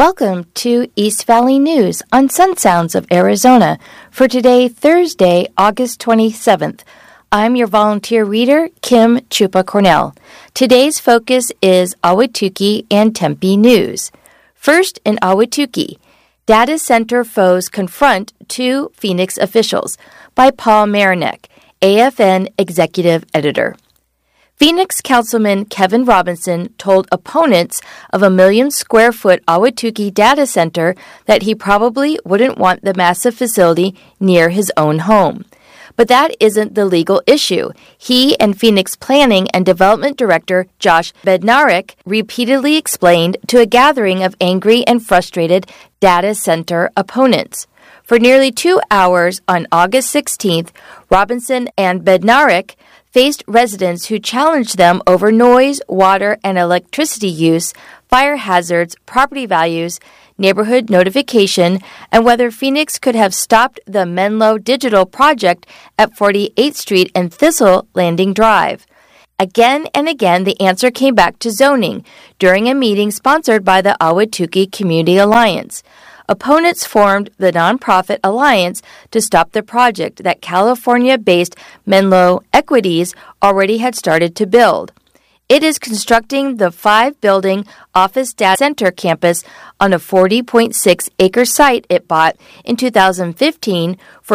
Welcome to East Valley News on Sun Sounds of Arizona for today, Thursday, August 27th. I'm your volunteer reader, Kim Chupa Cornell. Today's focus is Ahwatukee and Tempe news. First in Ahwatukee, Data Center Foes Confront Two Phoenix Officials by Paul Marinek, AFN Executive Editor. Phoenix Councilman Kevin Robinson told opponents of a 1 million square foot Ahwatukee data center that he probably wouldn't want the massive facility near his own home. But that isn't the legal issue. He and Phoenix Planning and Development Director Josh Bednarik repeatedly explained to a gathering of angry and frustrated data center opponents. For nearly 2 hours on August 16th, Robinson and Bednarik faced residents who challenged them over noise, water, and electricity use, fire hazards, property values, neighborhood notification, and whether Phoenix could have stopped the Menlo Digital project at 48th Street and Thistle Landing Drive. Again and again, the answer came back to zoning during a meeting sponsored by the Ahwatukee Community Alliance. Opponents formed the nonprofit alliance to stop the project that California-based Menlo Equities already had started to build. It is constructing the 5-building office data center campus on a 40.6-acre site it bought in 2015 for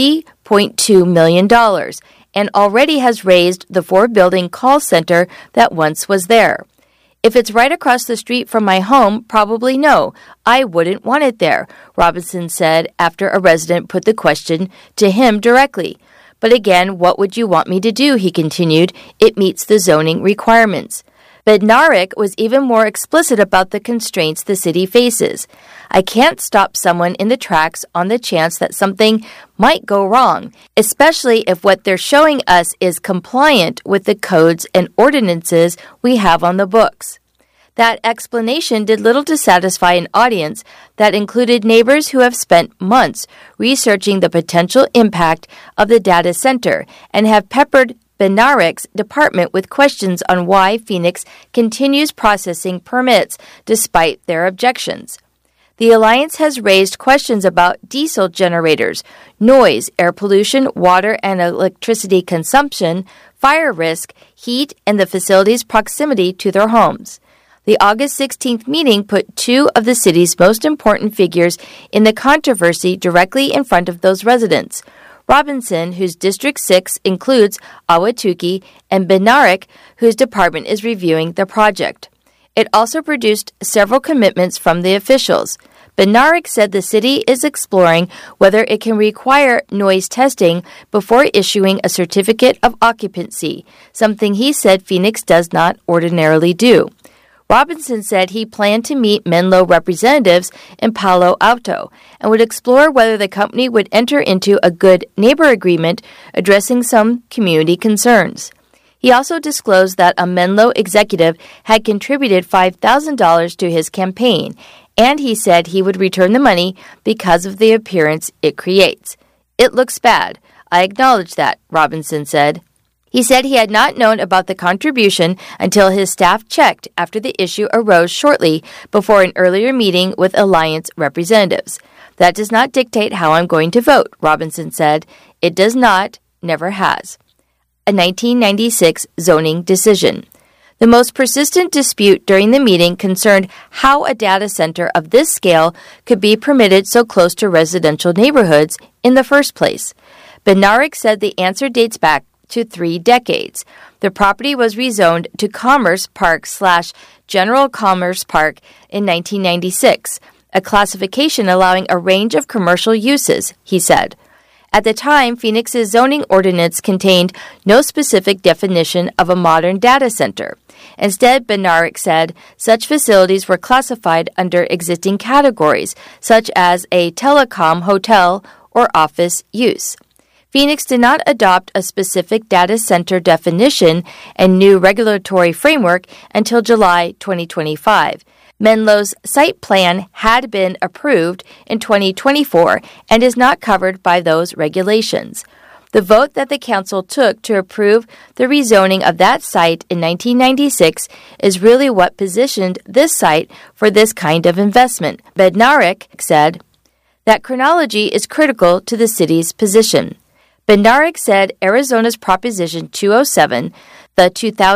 $50.2 million and already has raised the 4-building call center that once was there. If it's right across the street from my home, probably no. I wouldn't want it there, Robinson said after a resident put the question to him directly. But again, what would you want me to do? He continued. It meets the zoning requirements. Bednarik was even more explicit about the constraints the city faces. I can't stop someone in the tracks on the chance that something might go wrong, especially if what they're showing us is compliant with the codes and ordinances we have on the books. That explanation did little to satisfy an audience that included neighbors who have spent months researching the potential impact of the data center and have peppered Bednarik's department with questions on why Phoenix continues processing permits despite their objections. The alliance has raised questions about diesel generators, noise, air pollution, water and electricity consumption, fire risk, heat, and the facility's proximity to their homes. The August 16th meeting put two of the city's most important figures in the controversy directly in front of those residents. Robinson, whose District 6 includes Ahwatukee, and Bednarik, whose department is reviewing the project. It also produced several commitments from the officials. Bednarik said the city is exploring whether it can require noise testing before issuing a certificate of occupancy, something he said Phoenix does not ordinarily do. Robinson said he planned to meet Menlo representatives in Palo Alto and would explore whether the company would enter into a good neighbor agreement addressing some community concerns. He also disclosed that a Menlo executive had contributed $5,000 to his campaign, and he said he would return the money because of the appearance it creates. It looks bad. I acknowledge that, Robinson said. He said he had not known about the contribution until his staff checked after the issue arose shortly before an earlier meeting with Alliance representatives. That does not dictate how I'm going to vote, Robinson said. It does not, never has. A 1996 zoning decision. The most persistent dispute during the meeting concerned how a data center of this scale could be permitted so close to residential neighborhoods in the first place. Bednarik said the answer dates back to 3 decades. The property was rezoned to Commerce Park/General Commerce Park in 1996, a classification allowing a range of commercial uses, he said. At the time, Phoenix's zoning ordinance contained no specific definition of a modern data center. Instead, Bednarik said such facilities were classified under existing categories, such as a telecom, hotel, or office use. Phoenix did not adopt a specific data center definition and new regulatory framework until July 2025. Menlo's site plan had been approved in 2024 and is not covered by those regulations. The vote that the council took to approve the rezoning of that site in 1996 is really what positioned this site for this kind of investment. Bednarik said that chronology is critical to the city's position. Bednarik said Arizona's Proposition 207, the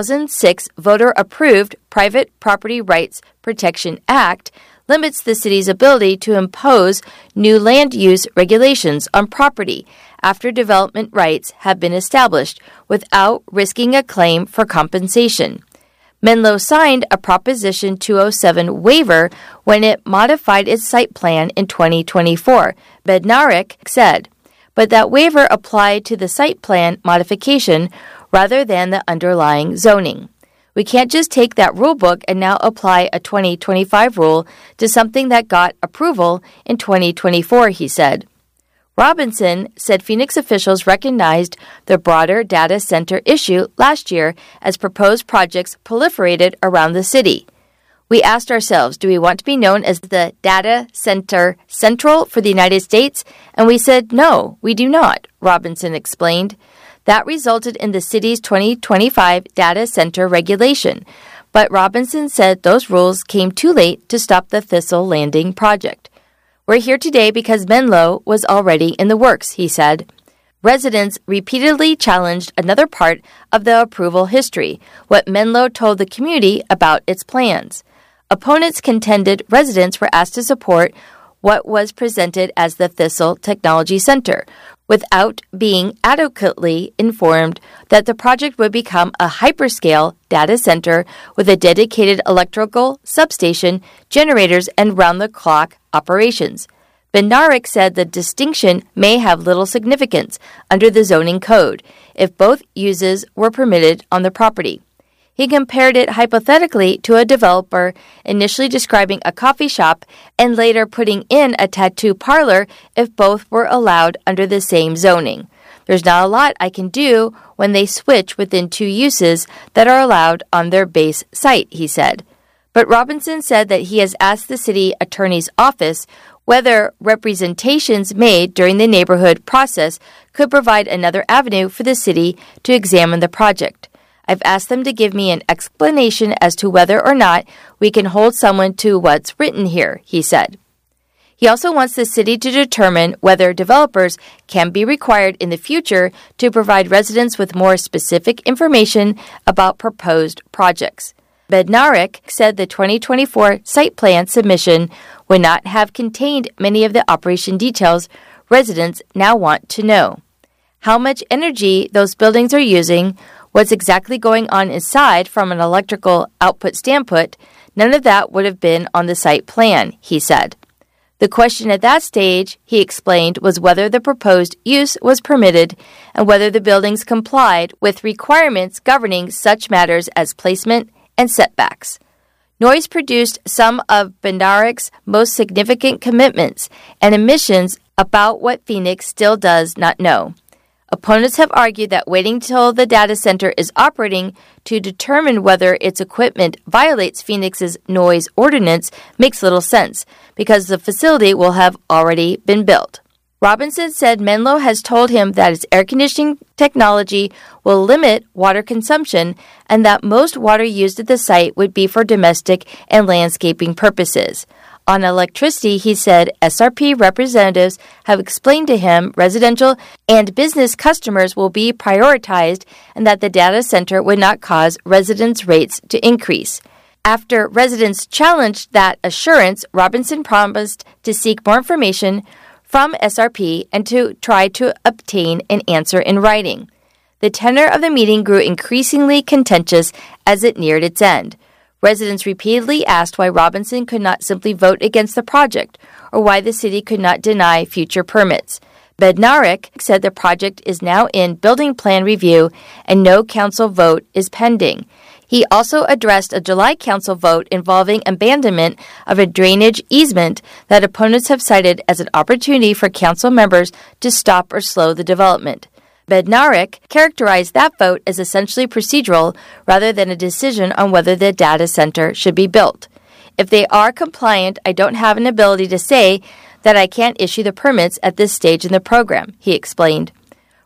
2006 voter-approved Private Property Rights Protection Act, limits the city's ability to impose new land use regulations on property after development rights have been established without risking a claim for compensation. Menlo signed a Proposition 207 waiver when it modified its site plan in 2024, Bednarik said, but that waiver applied to the site plan modification rather than the underlying zoning. We can't just take that rulebook and now apply a 2025 rule to something that got approval in 2024, he said. Robinson said Phoenix officials recognized the broader data center issue last year as proposed projects proliferated around the city. We asked ourselves, do we want to be known as the data center central for the United States? And we said, no, we do not, Robinson explained. That resulted in the city's 2025 data center regulation. But Robinson said those rules came too late to stop the Thistle Landing project. We're here today because Menlo was already in the works, he said. Residents repeatedly challenged another part of the approval history, what Menlo told the community about its plans. Opponents contended residents were asked to support what was presented as the Thistle Technology Center, without being adequately informed that the project would become a hyperscale data center with a dedicated electrical substation, generators, and round-the-clock operations. Bednarik said the distinction may have little significance under the zoning code if both uses were permitted on the property. He compared it hypothetically to a developer initially describing a coffee shop and later putting in a tattoo parlor if both were allowed under the same zoning. There's not a lot I can do when they switch within two uses that are allowed on their base site, he said. But Robinson said that he has asked the city attorney's office whether representations made during the neighborhood process could provide another avenue for the city to examine the project. I've asked them to give me an explanation as to whether or not we can hold someone to what's written here, he said. He also wants the city to determine whether developers can be required in the future to provide residents with more specific information about proposed projects. Bednarik said the 2024 site plan submission would not have contained many of the operation details residents now want to know. How much energy those buildings are using, what's exactly going on inside from an electrical output standpoint, none of that would have been on the site plan, he said. The question at that stage, he explained, was whether the proposed use was permitted and whether the buildings complied with requirements governing such matters as placement and setbacks. Noise produced some of Bednarik's most significant commitments and admissions about what Phoenix still does not know. Opponents have argued that waiting till the data center is operating to determine whether its equipment violates Phoenix's noise ordinance makes little sense because the facility will have already been built. Robinson said Menlo has told him that its air conditioning technology will limit water consumption and that most water used at the site would be for domestic and landscaping purposes. On electricity, he said SRP representatives have explained to him residential and business customers will be prioritized and that the data center would not cause residents' rates to increase. After residents challenged that assurance, Robinson promised to seek more information from SRP and to try to obtain an answer in writing. The tenor of the meeting grew increasingly contentious as it neared its end. Residents repeatedly asked why Robinson could not simply vote against the project or why the city could not deny future permits. Bednarik said the project is now in building plan review and no council vote is pending. He also addressed a July council vote involving abandonment of a drainage easement that opponents have cited as an opportunity for council members to stop or slow the development. Bednarik characterized that vote as essentially procedural rather than a decision on whether the data center should be built. If they are compliant, I don't have an ability to say that I can't issue the permits at this stage in the program, he explained.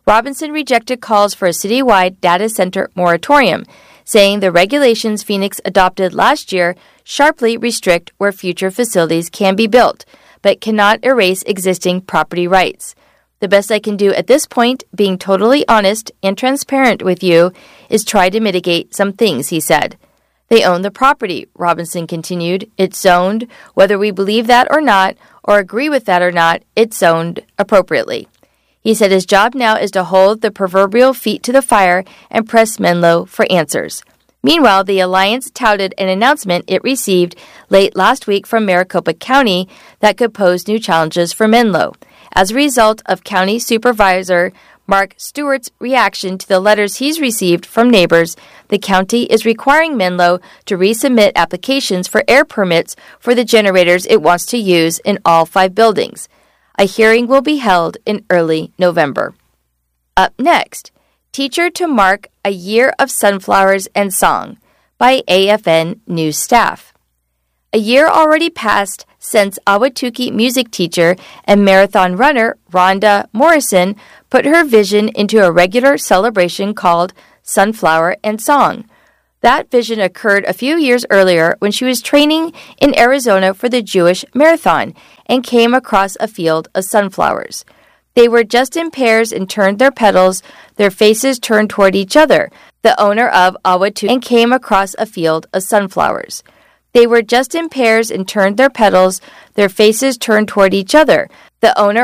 Robinson rejected calls for a citywide data center moratorium, saying the regulations Phoenix adopted last year sharply restrict where future facilities can be built, but cannot erase existing property rights. The best I can do at this point, being totally honest and transparent with you, is try to mitigate some things, he said. They own the property, Robinson continued. It's zoned. Whether we believe that or not, or agree with that or not, it's zoned appropriately. He said his job now is to hold the proverbial feet to the fire and press Menlo for answers. Meanwhile, the Alliance touted an announcement it received late last week from Maricopa County that could pose new challenges for Menlo. As a result of County Supervisor Mark Stewart's reaction to the letters he's received from neighbors, the county is requiring Menlo to resubmit applications for air permits for the generators it wants to use in all 5 buildings. A hearing will be held in early November. Up next, Teacher to Mark a Year of Sunflowers and Song by AFN News staff. A year already passed since Ahwatukee music teacher and marathon runner Rhonda Morrison put her vision into a regular celebration called Sunflower and Song. That vision occurred a few years earlier when she was training in Arizona for the Jewish Marathon and came across a field of sunflowers. They were just in pairs and turned their petals, their faces turned toward each other. The owner of Ahwatukee and came across a field of sunflowers. They were just in pairs and turned their petals, their faces turned toward each other. The owner